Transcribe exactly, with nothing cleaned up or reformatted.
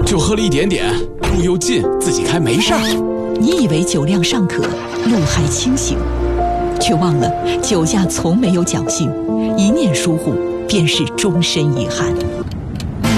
就喝了一点点，路又近，自己开没事儿。 你以为酒量尚可，路还清醒，却忘了酒驾从没有侥幸，一念疏忽便是终身遗憾。